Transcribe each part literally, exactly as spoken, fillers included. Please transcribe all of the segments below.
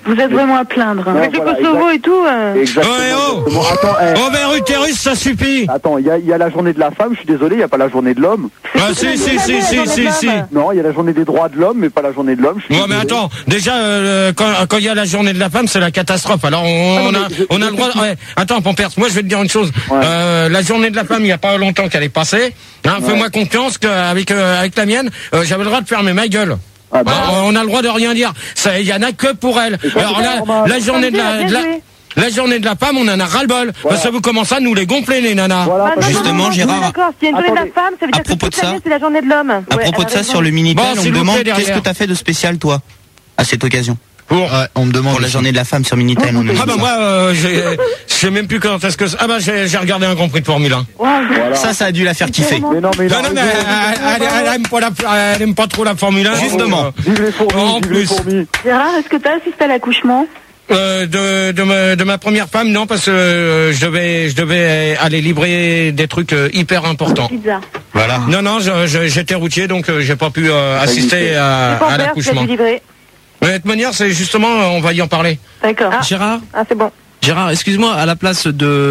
Vous êtes vraiment à plaindre. Non, Avec voilà, le Kosovo exact. et tout. Euh... Exactement. Ouais, oh. Bon, attends, eh, Oh, ben, utérus, ça suffit. attends, il y a, il y a la journée de la femme, je suis désolé, il n'y a pas la journée de l'homme. Ah, si, si, si, si, si, si. Non, il y a la journée des droits de l'homme, mais pas la journée de l'homme. je suis Ouais, mais désolé. attends, déjà, euh, quand quand il y a la journée de la femme, c'est la catastrophe. Alors, on, Ah non, on a, mais je- on a je- le droit. Ouais. Attends, Pampers, moi, je vais te dire une chose. Ouais. Euh, la journée de la femme, il n'y a pas longtemps qu'elle est passée. Hein, Ouais. Fais-moi confiance qu'avec euh, avec la mienne, euh, j'avais le droit de fermer ma gueule. Ah bah, Alors, on a le droit de rien dire. Ça, il y en a que pour elle. Et ça, Alors c'est là, normal. la journée de la, de la, la journée de la femme, on en a ras-le-bol. Parce que vous commencez à nous les gonfler, les nanas. voilà, Ah, parce que- Justement, non, non, Gérard, D'accord, s'il y a une journée de attendez. la femme, ça veut À dire que propos toute de ça- l'année, c'est la journée de l'homme. À Ouais, propos de elle a ça, raison. sur le Minitel, Bon, on s'il me vous demande plaît, derrière. qu'est-ce que t'as fait de spécial, toi, à cette occasion, Pour. Ouais, on me demande. pour la journée de la femme sur Minitel. On me Ah demande bah ça. moi, euh, j'ai- je sais même plus quand est-ce que. Ah bah j'ai j'ai regardé un Grand Prix de Formule un. Voilà. Ça, ça a dû la faire kiffer. Mais non, mais il Non, a non, mais raison. elle, elle, elle, elle aime pas la, elle aime pas trop la Formule un. Justement. Vive les fourmis, En vive les plus. fourmis. Gérard, est-ce que tu as assisté à l'accouchement? Euh, de, de, ma, de ma première femme, non, parce que euh, je devais, je devais aller livrer des trucs euh, hyper importants. Pizza. Voilà. Non, non, je- je- j'étais routier, donc euh, j'ai pas pu euh, assister à, Et à Pampers, tu as l'accouchement. dû livrer. Mais de toute manière, c'est justement, euh, on va y en parler. D'accord. Ah, Gérard, ah, c'est bon. Gérard, excuse-moi, à la place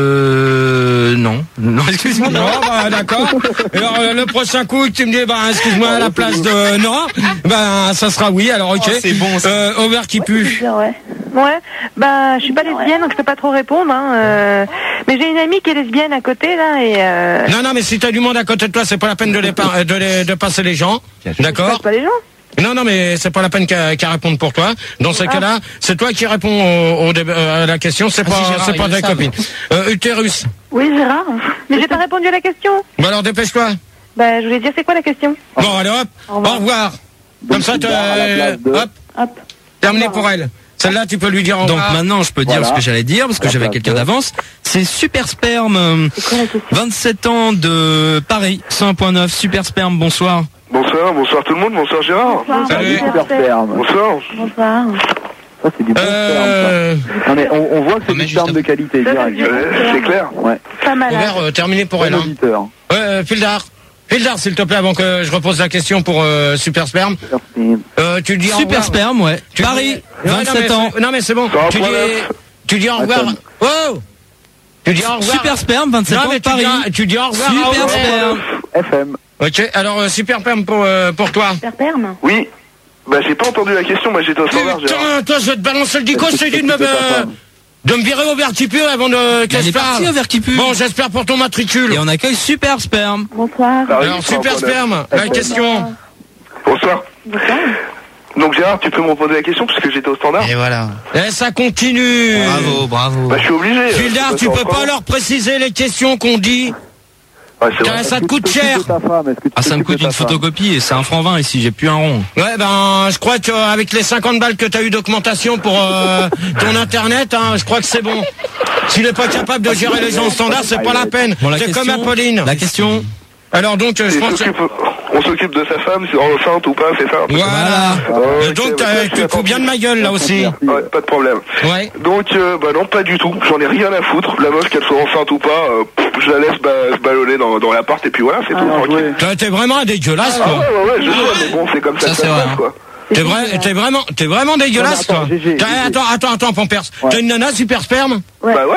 de... Non, non, excuse-moi. Non, bah d'accord. Alors euh, le prochain coup, tu me dis, bah excuse-moi, à la place de non, bah ça sera oui. Alors ok. Oh, c'est bon, ça. Euh, Over qui pue. Ouais. Ouais. Bah, je suis pas lesbienne, donc je peux pas trop répondre. Hein. euh, Mais j'ai une amie qui est lesbienne à côté là et. Euh... Non, non, mais si t'as du monde à côté de toi, c'est pas la peine de les, par- de les- de passer les gens. Je D'accord. passe pas les gens. Non, non, mais c'est pas la peine qu'à qu'à répondre pour toi. Dans ce Ah. cas-là, c'est toi qui réponds au, au dé- euh, à la question. C'est Ah, pas, si, Gérard, c'est pas ils ta le savent. copine. Euh, utérus. Oui, Gérard. Mais j'ai pas répondu à la question. Bah alors dépêche-toi. Bah, je voulais dire, c'est quoi la question? Bon, allez hop. Au Au revoir. revoir. Comme ça, Bonne à la place de- hop, Hop. terminé pour elle. Celle-là, tu peux lui dire au Donc revoir. maintenant, je peux dire Voilà. ce que j'allais dire, parce que La j'avais place quelqu'un de- d'avance. C'est Super Sperme, euh, C'est quoi la question? vingt-sept ans de Paris, cent un point neuf, Super Sperme, bonsoir. Bonsoir, bonsoir tout le monde, bonsoir Gérard. Salut. Super sperme. Bonsoir. Bonsoir. Ça, c'est du bon Euh, sperme. ça. Non, mais on, on voit que c'est On met du sperme juste de qualité, Ça, direct. c'est du- Ouais, c'est clair. Ouais, Pas malade. Robert, euh, terminé pour elle. bon Hein. auditeur. Ouais, euh, Fildar. Fildar, s'il te plaît, avant que je repose la question pour euh, Super Sperme. Super sperme. Euh, tu dis au Super revoir. Sperme, ouais. Tu Paris, dis- Non, non, vingt-sept mais ans. c'est- Non, mais c'est bon. Ça va, Tu dis, problème. tu dis au revoir. Attends. Oh Tu dis au revoir. Super Sperme, vingt-sept Non, ans, mais tu Paris. dis, tu dis au revoir. Super au revoir. Sperme. F M. Ok, alors euh, Super Sperme pour, euh, pour toi. Super perme. Oui. Bah j'ai pas entendu la question, moi j'étais au standard Gérard. Putain, toi, je vais te balancer le dico, je t'ai dit de me, C'était ta euh, femme. de me virer au vertipure avant de que Elle je est partie parle. au Vertipu. Bon, j'espère pour ton matricule. Et on accueille Super Sperme. Bonsoir. Ah oui, Alors, c'est Super un problème. Sperme, la F M. question. Bonsoir. Bonsoir. Donc Gérard, tu peux me poser la question parce que j'étais au standard. Et voilà. Et ça continue. Bravo, bravo. Bah je suis obligé. Fildar, euh, tu c'est peux en pas France. leur préciser les questions qu'on dit. Ouais, c'est vrai. Car ça te Est-ce que coûte tu peux cher. quitter ta femme? Est-ce que tu Ah, peux ça me quitter coûte une ta femme? photocopie et c'est un franc vingt ici, j'ai plus un rond. Ouais, ben, je crois qu'avec les cinquante balles que t'as eu d'augmentation pour euh, ton internet, hein, je crois que c'est bon. S'il est pas capable de gérer les gens au standard, c'est pas la peine. Bon, la C'est question- comme Apolline. La question. Alors donc, euh, je Il pense que... s'occupe- On s'occupe de sa femme, c'est enceinte ou pas, c'est ça. Voilà. Euh, Et donc, ok, t'as- ok, tu te fous attends. bien de ma gueule, là aussi. Ouais, pas de problème. Ouais. Donc, euh, bah non, pas du tout. J'en ai rien à foutre. La meuf, qu'elle soit enceinte ou pas, euh, pff, je la laisse ba- se ballonner dans, dans l'appart et puis voilà, c'est tout. Bien Tranquille. joué. Toi, T'es vraiment un dégueulasse, Ah toi. ouais, ouais, ouais, je sais, mais bon, c'est comme ça, Ça, que c'est ça se vrai, passe, hein. quoi. T'es vrai, t'es vraiment, t'es vraiment dégueulasse, Non, mais attends, toi. G G, T'as- G G. Attends, attends, attends, Pampers. Ouais. T'as une nana super sperme. Ouais. Bah ouais.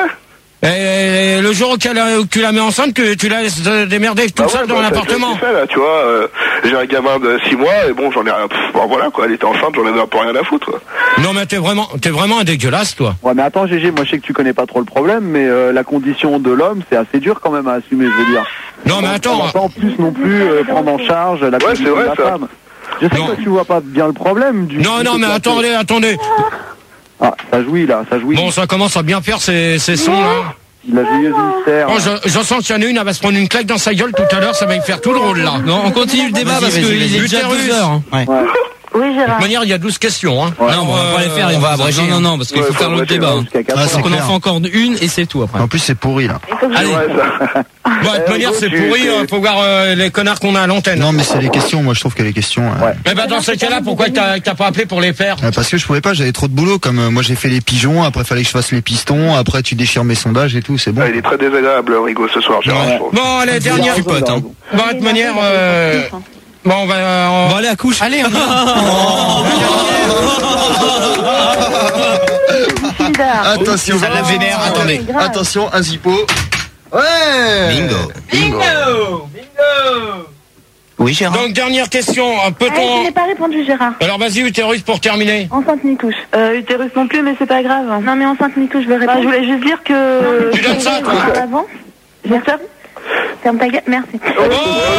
Et le jour où, qu'elle a- où tu la mets enceinte, que tu la laisses euh, démerder toute Bah ouais, seule dans bah, ça- l'appartement. ça, c'est fait, là, tu vois, euh, j'ai un gamin de six mois et bon, j'en ai rien. Pff, bon, voilà, quoi. Elle était enceinte, j'en avais un peu rien à foutre, quoi. Non, mais t'es vraiment, t'es vraiment un dégueulasse, toi. Ouais, mais attends, G G, moi je sais que tu connais pas trop le problème, mais euh, la condition de l'homme, c'est assez dur quand même à assumer, je veux dire. Non, mais On attends. va pas en plus non plus euh, prendre en charge la Ouais, condition c'est vrai, de la ça. femme. Je sais Non. que toi, tu vois pas bien le problème du. Non, du non, fait mais que- attendez, attendez. Ah, ça jouit là, ça jouit. Bon, ça commence à bien faire ces, ces sons, là. La joyeuse mystère. Oh, je, je sens qu'il y en a une, elle va se prendre une claque dans sa gueule tout à l'heure, ça va y faire tout le rôle, là. Non, on continue le débat Vas-y, parce vas-y, qu'il vas-y. est déjà Utérus. deux heures. hein. Ouais. Ouais. Oui, De Gérard. toute manière, il y a douze questions, hein. Non, bon, on va pas les faire. on il va faut- abréger. Non, non, non, parce qu'il Ouais, faut faut faire l'autre abréger, débat. ouais, hein. Jusqu'à quatre Ah, heures. c'est Donc on en clair. fait encore une et c'est tout après. En plus, c'est pourri là. Allez. Ouais, ça. Bon, de toute manière, c'est pourri, il faut voir euh, les connards qu'on a à l'antenne. Non, mais c'est les questions. Moi, je trouve que les questions. euh, Ouais. Eh ben, dans ce cas-là, pourquoi t'as t'as pas appelé pour les faire? euh, Parce que je pouvais pas, j'avais trop de boulot. Comme euh, moi, j'ai fait les pigeons. Après, fallait que je fasse les pistons. Après, tu déchires mes sondages et tout. C'est bon. Ah, il est très désagréable, Rigo, ce soir, Gérard. Ouais. je trouve. Bon, allez, dernière. Il a raison, il a raison. Bon, de toute manière, euh, Bon, on va, euh, on... On va aller à couche. Allez, on y va. Attention. Ça la vénère, Oh, attendez. c'est grave. Attention, un zippo. Ouais. Bingo. Bingo. Bingo. Oui, Gérard. Donc, dernière question. Ah, je Peut-on... n'ai pas répondu, Gérard. Alors, vas-y, utérus pour terminer. Enceinte ni touche. Euh, utérus non plus, mais c'est pas grave. Non, mais enceinte ni touche, je veux répondre. Bah, je voulais juste dire que... Tu donnes ça, toi. Avant. J'ai ça. Ferme ta gueule, merci. Oh, oh,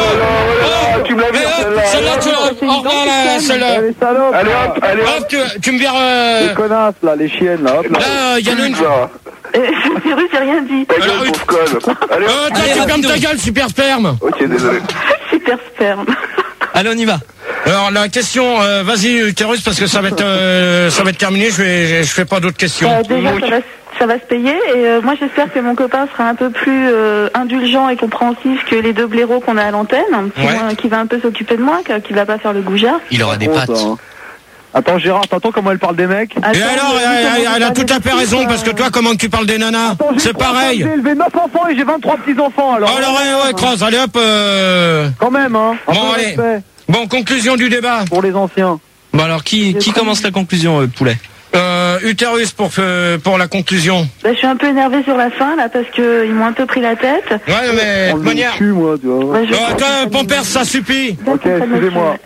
oh, tu me l'as mais vu, hop, celle-là. celle-là, tu l'as... Au revoir, là, celle-là. Allez, salope. Allez hop, allez hop. Hop, tu, tu me vires... Euh... Les connasses, là, les chiennes, là, hop, là. Là, il y en a une... Ça. Utérus, j'ai rien dit. Ta gueule, Alors, pauvre conne. Allez Oh, hop. toi, tu fermes ta gueule, super sperme. Ok, désolé. Super sperme. Allez, on y va. Alors, la question... Euh, vas-y, utérus, parce que ça va être, euh, ça va être terminé. Je vais, je, je fais pas d'autres questions. Euh, déjà, ça va, ça va se payer. Et euh, moi, j'espère que mon copain sera un peu plus euh, indulgent et compréhensif que les deux blaireaux qu'on a à l'antenne, qui, Ouais. vont- qui va un peu s'occuper de moi, qui, qui va pas faire le goujat. Il aura des Oh, pattes. ça, hein. Attends, Gérard, t'entends comment elle parle des mecs? Et Attends, alors, mais elle, comment elle- vous elle a parlez tout à de fait tout, raison, quoi. parce que toi, comment tu parles des nanas? Attends, j'ai C'est trois pareil. femmes, J'ai élevé neuf enfants et j'ai vingt-trois petits-enfants, alors. Oh, alors, ouais, ouais, cross, allez hop. Euh... Quand même, hein. Un Bon, peu de allez. respect Bon, conclusion du débat. pour les anciens. Bon, alors, qui, qui commence la conclusion, euh, poulet? Euh, utérus pour, euh, pour la conclusion. Bah, je suis un peu énervée sur la fin, là, parce que ils m'ont un peu pris la tête. Ouais, mais de On toute le manière... cul, moi, tu vois. Ouais, je- Oh, toi, Pampers, ça suffit. Ok, excusez-moi.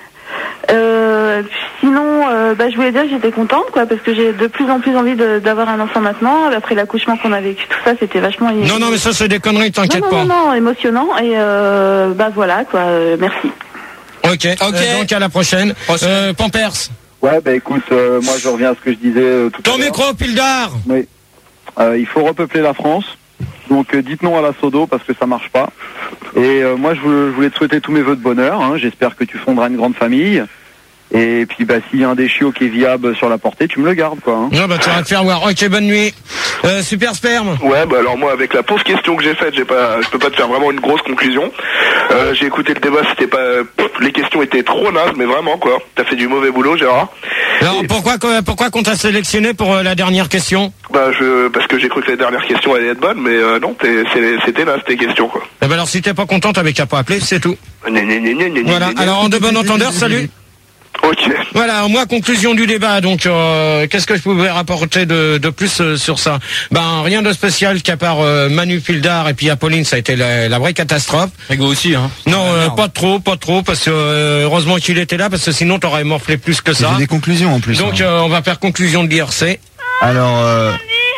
Euh, sinon, euh, bah, je voulais dire que j'étais contente, quoi, parce que j'ai de plus en plus envie de- d'avoir un enfant maintenant. Après l'accouchement qu'on a vécu, tout ça, c'était vachement... Non, non, mais ça, c'est des conneries, non, t'inquiète non, pas. non, non, émotionnant. Et euh, bah voilà, quoi, euh, merci. Ok, ok. donc à la prochaine. Euh, Pampers, Ouais, bah écoute, euh, moi je reviens à ce que je disais euh, tout à ton l'heure. micro, Pildar. Oui. Euh, il faut repeupler la France. Donc euh, dites non à la Sodo parce que ça marche pas. Et euh, moi je voulais, je voulais te souhaiter tous mes vœux de bonheur. Hein. J'espère que tu fonderas une grande famille. Et puis bah s'il y a un des chiots qui est viable sur la portée, tu me le gardes quoi. Hein. Non, bah tu vas te faire voir. Ok, bonne nuit. Euh, super sperme. Ouais, bah alors moi avec la pauvre question que j'ai faite, j'ai pas, je peux pas te faire vraiment une grosse conclusion. Euh, j'ai écouté le débat, c'était pas, pff, les questions étaient trop nazes, mais vraiment quoi. T'as fait du mauvais boulot, Gérard. Alors pourquoi qu'on- pourquoi qu'on t'a sélectionné pour euh, la dernière question? Bah je, parce que j'ai cru que la dernière question allait être bonne, mais euh, non, t'es- c'est- c'était naze tes questions quoi. Eh ben alors si t'es pas content, t'avais qu'à pas appeler, c'est tout. Gna, gna, gna, gna, gna, Voilà. gna, gna. Alors en de bon entendeur, salut. Ok. Voilà, moi conclusion du débat. Donc euh, qu'est-ce que je pouvais rapporter de, de plus euh, sur ça? Ben rien de spécial qu'à part euh, Manu Pildar et puis Apolline, ça a été la, la vraie catastrophe. Ego aussi, hein. Non, Ah, euh, merde. pas trop, pas trop, parce que euh, heureusement qu'il était là, parce que sinon t'aurais morflé plus que ça. J'ai des conclusions en plus. Donc hein. euh, on va faire conclusion de l'I R C. Alors, euh,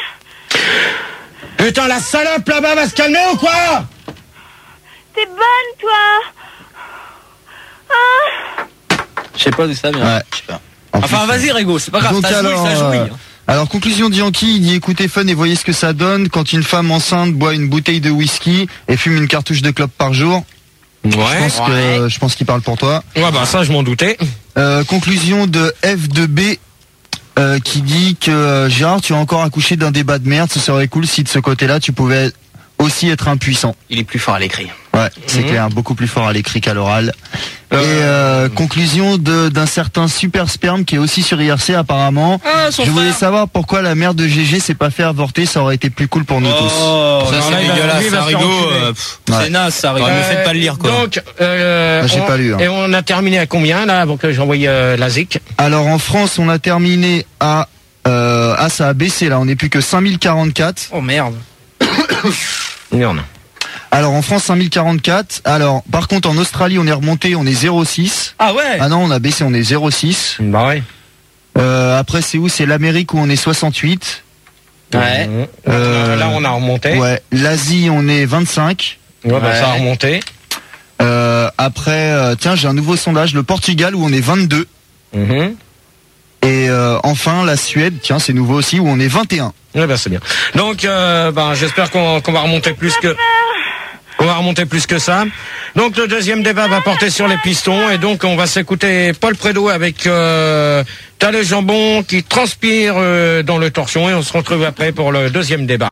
Putain, la salope là-bas va se calmer ou quoi? T'es bonne, toi. Ah. Je sais pas d'où ça vient. ouais. Je sais pas. En Enfin, plus, vas-y, Rego, c'est pas grave, Donc ça jouit, alors, ça jouit. euh, hein. alors conclusion de Yankee, il dit écoutez fun et voyez ce que ça donne quand une femme enceinte boit une bouteille de whisky et fume une cartouche de clope par jour. Ouais. Je pense que je pense qu'il parle pour toi. Ouais, bah ça je m'en doutais. Euh, conclusion de F deux B euh, qui dit que euh, Gérard, tu as encore accouché d'un débat de merde. Ce serait cool si de ce côté-là, tu pouvais aussi être impuissant. Il est plus fort à l'écrit. Ouais, c'est Mhm. clair, beaucoup plus fort à l'écrit qu'à l'oral. Euh, Et euh, conclusion de d'un certain super sperme qui est aussi sur I R C apparemment. Ah, son Je voulais frère. savoir pourquoi la mère de G G s'est pas fait avorter, ça aurait été plus cool pour nous Oh, tous. ça Alors c'est là, il va- lui, dégueulasse, il va ça se Rigaud, faire enculer. euh, pff, Ouais. c'est naze, ça Rigaud. Euh, Me faites pas le lire, quoi. Donc, euh, Bah, j'ai on- pas lu, hein. Et on a terminé à combien là, avant que j'envoie euh, la Z I C? Alors en France, on a terminé à euh, ah ça a baissé là, on n'est plus que cinq mille quarante-quatre. Oh merde. Merde. Alors en France cinq mille quarante-quatre. Alors par contre en Australie, on est remonté, on est zéro virgule six. Ah ouais. Ah non, on a baissé, on est zéro virgule six. Bah ouais. Euh, après c'est où? C'est l'Amérique où on est soixante-huit. Ouais. Mmh. Euh, Là on a remonté. Ouais, Ouais, l'Asie, on est vingt-cinq. bah, Ouais. ça a remonté. Euh, après, euh, tiens, j'ai un nouveau sondage, le Portugal où on est vingt-deux. Mhm. Et euh, enfin, la Suède, tiens, c'est nouveau aussi, où on est vingt et un. Ouais, bah c'est bien. Donc, euh, bah, j'espère qu'on qu'on va remonter plus que. On va remonter plus que ça. Donc le deuxième débat va porter sur les pistons et donc on va s'écouter Paul Prédo avec euh, T'as le jambon qui transpire euh, dans le torchon et on se retrouve après pour le deuxième débat.